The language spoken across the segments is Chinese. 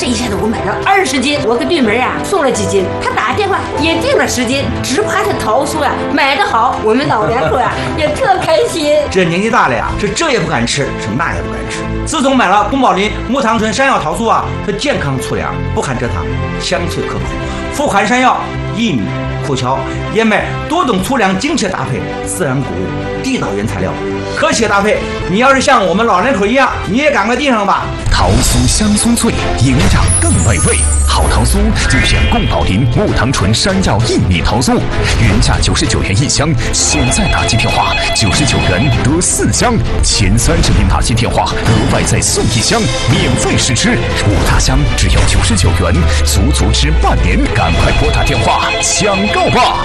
一下子我买了20斤，我给对门送了几斤，他打电话也订了10斤，只怕他桃酥买得好，我们老两口也特开心。 这年纪大了是这也不敢吃，是那也不敢吃。自从买了宫保林木糖醇山药桃酥它健康粗粮，不含蔗糖，香脆可口，富含山药、薏米、苦荞、燕麦多种粗粮精确搭配，自然谷物，地道原材料，科学搭配。你要是像我们老人口一样，你也赶快订上吧。 桃酥香酥脆，营养更美味。好桃酥就选宫保林木糖醇山药薏米桃酥，原价99元1箱，现在打进电话99元得4箱，前30名打进电话额外再送1箱，免费试吃。5大箱只要99元，足吃半年，赶快拨打电话抢购吧。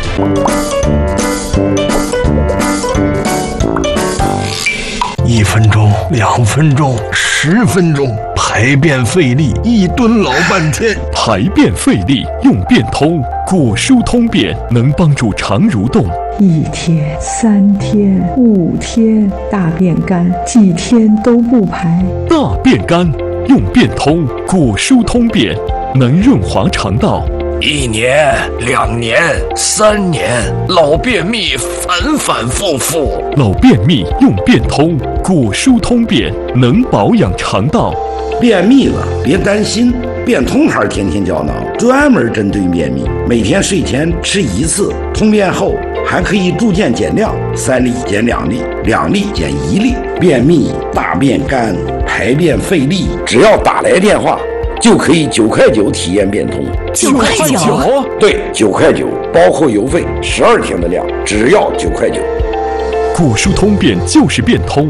1分钟、2分钟、10分钟，排便费力，一蹲老半天。 排便费力用便通，果蔬通便能帮助肠蠕动。 1天、3天、5天，大便干，几天都不排。 大便干用便通，果蔬通便能润滑肠道。 1年、2年、3年，老便秘反反复复。 老便秘用便通，果蔬通便能保养肠道。 便秘了别担心，便通牌天天胶囊专门针对便秘，每天睡前吃1次，通便后还可以逐渐减量，3粒减2粒，2粒减1粒。便秘、大便干、排便费力，只要打来电话就可以9块9体验便通。 9块9？ 对，9块9，包括邮费，12天的量，只要9块9。 果蔬通便就是便通。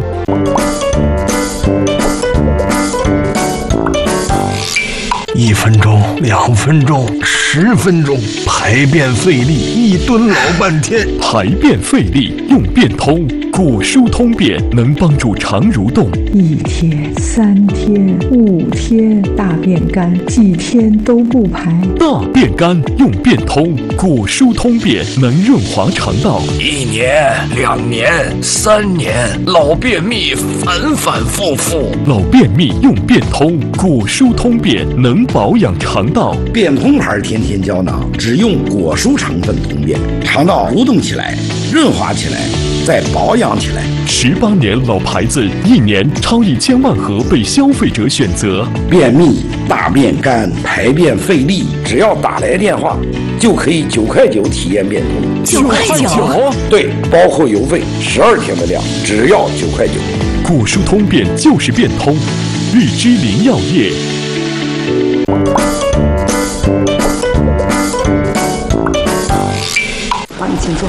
1分钟、2分钟、10分钟，排便费力，一蹲老半天。 排便费力用便通，果蔬通便能帮助肠蠕动。 1天、3天、5天，大便干，几天都不排。 大便干用便通，果蔬通便能润滑肠道。 1年、2年、3年，老便秘反反复复。 老便秘用便通，果蔬通便能保养肠道。 便通牌天天胶囊只用果蔬成分通便，肠道蠕动起来，润滑起来，再保养起来。 18年老牌子，1年超1000万盒被消费者选择。 便秘、大便干、排便费力，只要打来电话就可以9块9体验便通。 9块9？ 对，包括邮费，12天的量，只要9块9。 果蔬通便就是便通，日之林药业。 好，你请坐。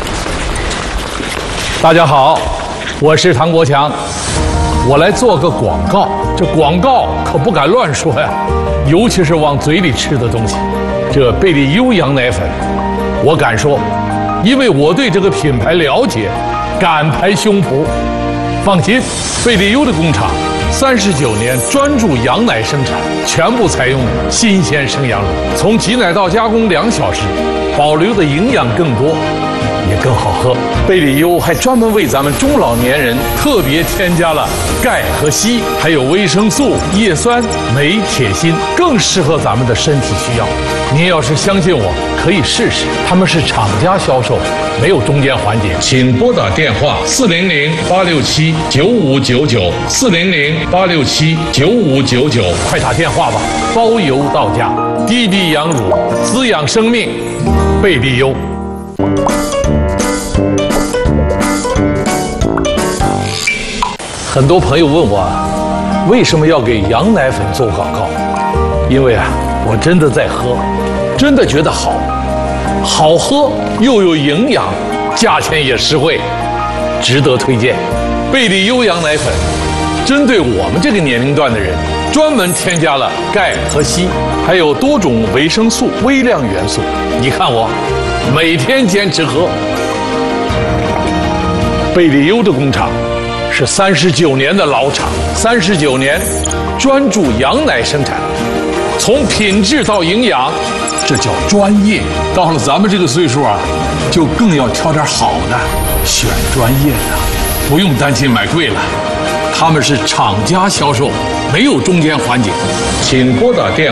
大家好，我是唐国强，我来做个广告。这广告可不敢乱说呀，尤其是往嘴里吃的东西。这贝利优羊奶粉，我敢说，因为我对这个品牌了解，敢拍胸脯。放心，贝利优的工厂39年专注羊奶生产，全部采用新鲜生羊乳，从挤奶到加工2小时，保留的营养更多，也更好喝。贝利优还专门为咱们中老年人特别添加了钙和硒，还有维生素、叶酸、镁、铁、锌，更适合咱们的身体需要。您要是相信我，可以试试。他们是厂家销售，没有中间环节。请拨打电话400-867-9599，400-867-9599，快打电话吧，包邮到家。滴滴羊乳，滋养生命，贝利优。很多朋友问我，为什么要给羊奶粉做广告？因为我真的在喝，真的觉得好喝又有营养，价钱也实惠，值得推荐。贝利优羊奶粉针对我们这个年龄段的人，专门添加了钙和硒，还有多种维生素、微量元素。你看我每天坚持喝。贝利优的工厂是39年的老厂，39年专注羊奶生产，从品质到营养，这叫专业。到了咱们这个岁数就更要挑点好的，选专业的，不用担心买贵了。他们是厂家销售，没有中间环节。请拨打电话